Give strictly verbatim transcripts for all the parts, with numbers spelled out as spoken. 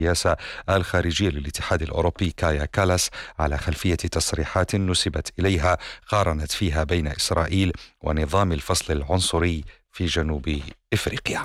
السياسة الخارجية للاتحاد الأوروبي كايا كالاس على خلفية تصريحات نسبت إليها قارنت فيها بين إسرائيل ونظام الفصل العنصري في جنوب إفريقيا.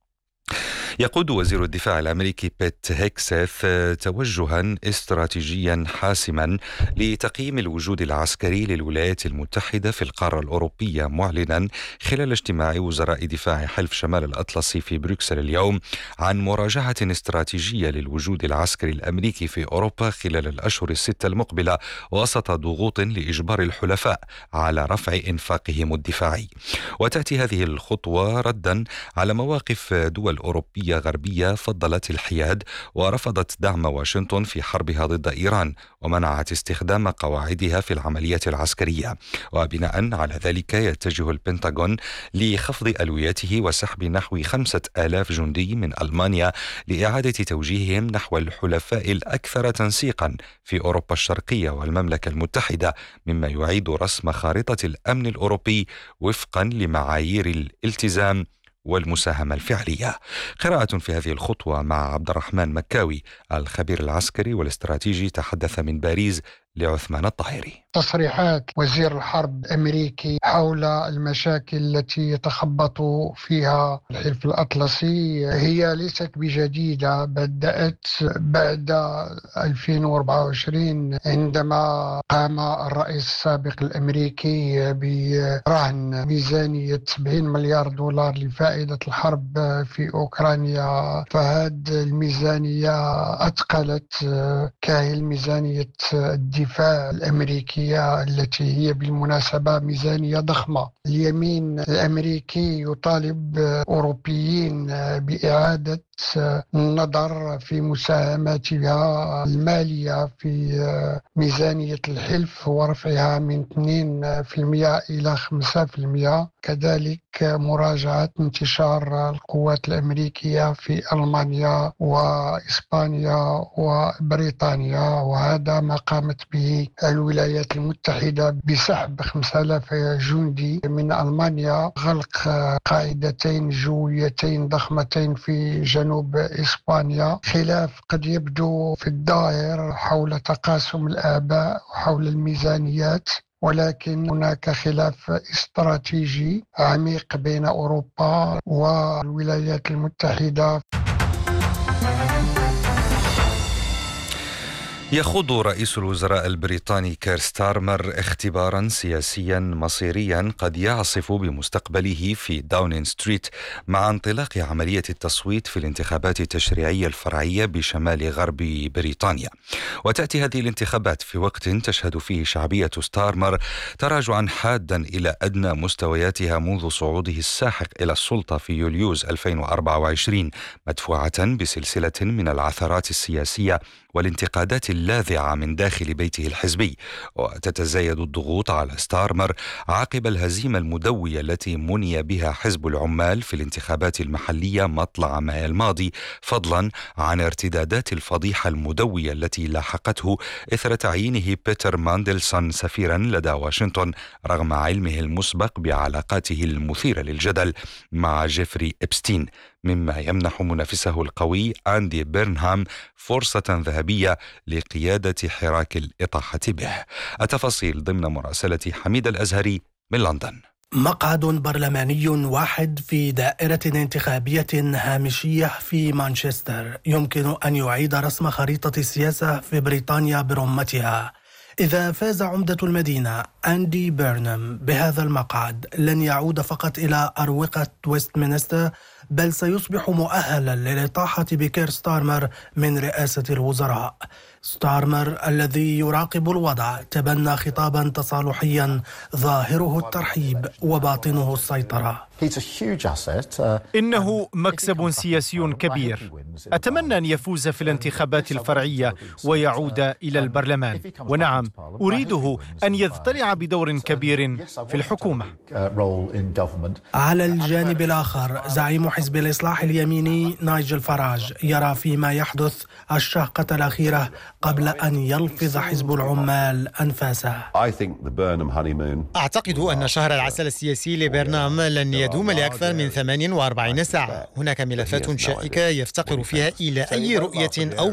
يقود وزير الدفاع الأمريكي بيت هيكسيث توجها استراتيجيا حاسما لتقييم الوجود العسكري للولايات المتحدة في القارة الأوروبية، معلنا خلال اجتماع وزراء دفاع حلف شمال الأطلسي في بروكسل اليوم عن مراجعة استراتيجية للوجود العسكري الأمريكي في أوروبا خلال الأشهر الستة المقبلة، وسط ضغوط لإجبار الحلفاء على رفع إنفاقهم الدفاعي. وتأتي هذه الخطوة ردا على مواقف دول أوروبية غربية فضلت الحياد ورفضت دعم واشنطن في حربها ضد إيران، ومنعت استخدام قواعدها في العمليات العسكرية. وبناء على ذلك يتجه البنتاغون لخفض ألويته وسحب نحو خمسة آلاف جندي من ألمانيا لإعادة توجيههم نحو الحلفاء الأكثر تنسيقا في أوروبا الشرقية والمملكة المتحدة، مما يعيد رسم خارطة الأمن الأوروبي وفقا لمعايير الالتزام والمساهمة الفعلية. قراءة في هذه الخطوة مع عبد الرحمن مكاوي الخبير العسكري والاستراتيجي، تحدث من باريس لعثمان الطاهري. تصريحات وزير الحرب الأمريكي حول المشاكل التي يتخبط فيها الحلف الأطلسي هي ليست بجديدة، بدأت بعد ألفين وأربعة وعشرين عندما قام الرئيس السابق الأمريكي برهن ميزانية سبعين مليار دولار لفائدة الحرب في أوكرانيا. فهذه الميزانية أثقلت كاهل ميزانية الدفاع الدفاع الأمريكية التي هي بالمناسبة ميزانية ضخمة. اليمين الأمريكي يطالب أوروبيين بإعادة النظر في مساهماتها المالية في ميزانية الحلف ورفعها من اثنين بالمئة إلى خمسة بالمئة، كذلك مراجعة انتشار القوات الأمريكية في ألمانيا وإسبانيا وبريطانيا، وهذا ما قامت به الولايات المتحدة بسحب خمسة آلاف جندي من ألمانيا، غلق قاعدتين جويتين ضخمتين في جنوب إسبانيا. خلاف قد يبدو في الظاهر حول تقاسم الآباء وحول الميزانيات، ولكن هناك خلاف استراتيجي عميق بين أوروبا والولايات المتحدة. يخوض رئيس الوزراء البريطاني كير ستارمر اختبارا سياسيا مصيريا قد يعصف بمستقبله في داونين ستريت مع انطلاق عملية التصويت في الانتخابات التشريعية الفرعية بشمال غرب بريطانيا. وتأتي هذه الانتخابات في وقت تشهد فيه شعبية ستارمر تراجعا حادا إلى أدنى مستوياتها منذ صعوده الساحق إلى السلطة في يوليوز ألفين وأربعة وعشرين، مدفوعة بسلسلة من العثرات السياسية والانتقادات اللاذعة من داخل بيته الحزبي. وتتزايد الضغوط على ستارمر عقب الهزيمة المدوية التي مني بها حزب العمال في الانتخابات المحلية مطلع مايو الماضي، فضلا عن ارتدادات الفضيحة المدوية التي لاحقته إثر تعيينه بيتر ماندلسون سفيرا لدى واشنطن رغم علمه المسبق بعلاقاته المثيرة للجدل مع جيفري إبستين، مما يمنح منافسه القوي أندي بيرنهام فرصة ذهبية لقيادة حراك الإطاحة به. التفاصيل ضمن مراسلة حميد الأزهري من لندن. مقعد برلماني واحد في دائرة انتخابية هامشية في مانشستر يمكن أن يعيد رسم خريطة السياسة في بريطانيا برمتها. إذا فاز عمدة المدينة أندي بيرنهام بهذا المقعد لن يعود فقط إلى أروقة ويستمنستر، بل سيصبح مؤهلا للإطاحة بكير ستارمر من رئاسة الوزراء. ستارمر الذي يراقب الوضع تبنى خطابا تصالحيا ظاهره الترحيب وباطنه السيطرة. إنه مكسب سياسي كبير. أتمنى أن يفوز في الانتخابات الفرعية ويعود إلى البرلمان، ونعم أريده أن يضطلع بدور كبير في الحكومة. على الجانب الآخر زعيم حزب الإصلاح اليميني نايجل فراج يرى فيما يحدث الشهقة الأخيرة قبل أن يلفظ حزب العمال أنفاسه. أعتقد أن شهر العسل السياسي لبرنام لن يدوم لأكثر من ثمانية وأربعين ساعة. هناك ملفات شائكة يفتقر فيها إلى أي رؤية أو